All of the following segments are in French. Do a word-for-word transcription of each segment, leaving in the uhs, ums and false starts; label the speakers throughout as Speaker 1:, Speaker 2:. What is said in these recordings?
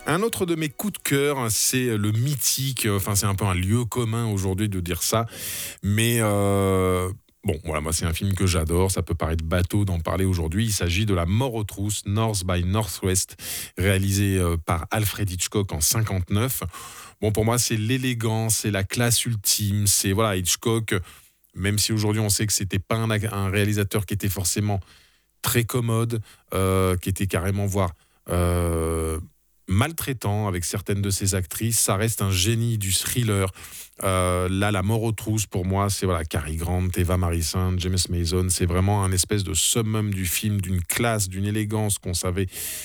Speaker 1: Un autre de mes coups de cœur, c'est le mythique, enfin c'est un peu un lieu commun aujourd'hui de dire ça, mais euh, bon, voilà, moi c'est un film que j'adore, ça peut paraître bateau d'en parler aujourd'hui, il s'agit de La Mort aux trousses, North by Northwest, réalisé euh, par Alfred Hitchcock en cinquante-neuf. Bon, pour moi c'est l'élégance, c'est la classe ultime, c'est voilà Hitchcock, même si aujourd'hui on sait que c'était pas un, un réalisateur qui était forcément très commode, euh, qui était carrément voire euh, maltraitant avec certaines de ses actrices. Ça reste un génie du thriller. Euh, là, La Mort aux trousses, pour moi, c'est voilà, Cary Grant, Eva Marisson, James Mason. C'est vraiment un espèce de summum du film, d'une classe, d'une élégance qu'on savait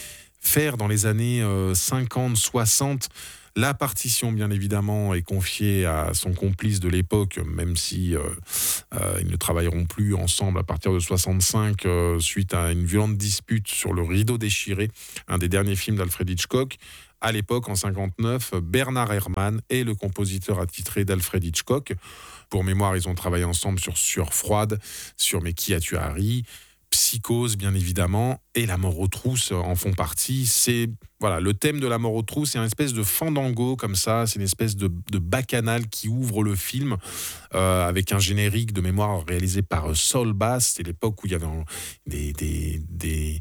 Speaker 1: faire dans les années euh, cinquante, soixante. La partition, bien évidemment, est confiée à son complice de l'époque, même si euh, euh, ils ne travailleront plus ensemble à partir de soixante-cinq, euh, suite à une violente dispute sur Le Rideau déchiré, un des derniers films d'Alfred Hitchcock. À l'époque, en cinquante-neuf, Bernard Herrmann est le compositeur attitré d'Alfred Hitchcock. Pour mémoire, ils ont travaillé ensemble sur Sueur froide, sur Mais qui a tué Harry, Psychose, bien évidemment, et La Mort aux trousses en font partie. C'est voilà, le thème de La Mort aux trousses, c'est une espèce de fandango comme ça, c'est une espèce de, de bacchanal qui ouvre le film euh, avec un générique de mémoire réalisé par Saul Bass. C'est l'époque où il y avait des, des, des,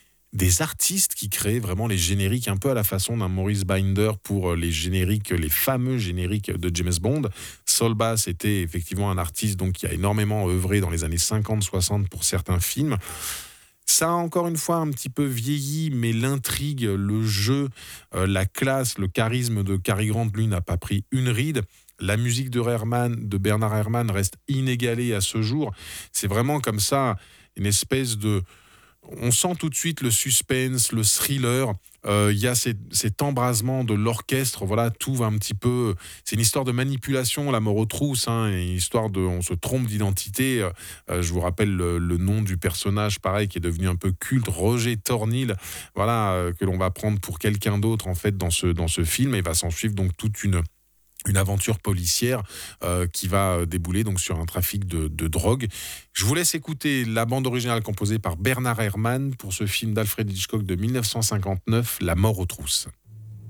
Speaker 1: des artistes qui créaient vraiment les génériques un peu à la façon d'un Maurice Binder pour les génériques, les fameux génériques de James Bond. Saul Bass était effectivement un artiste donc, qui a énormément œuvré dans les années cinquante soixante pour certains films. Ça a encore une fois un petit peu vieilli, mais l'intrigue, le jeu, euh, la classe, le charisme de Cary Grant, lui, n'a pas pris une ride. La musique de, Herrmann, de Bernard Herrmann reste inégalée à ce jour. C'est vraiment comme ça une espèce de... On sent tout de suite le suspense, le thriller. Il euh, y a cet, cet embrasement de l'orchestre. Voilà, tout va un petit peu. C'est une histoire de manipulation, La Mort aux trousses. Hein, une histoire de, on se trompe d'identité. Euh, je vous rappelle le, le nom du personnage, pareil, qui est devenu un peu culte, Roger Tornil. Voilà, euh, que l'on va prendre pour quelqu'un d'autre en fait dans ce dans ce film. Et va s'en suivre donc toute une une aventure policière euh, qui va débouler donc sur un trafic de, de drogue. Je vous laisse écouter la bande originale composée par Bernard Herrmann pour ce film d'Alfred Hitchcock de mille neuf cent cinquante-neuf, La Mort aux trousses.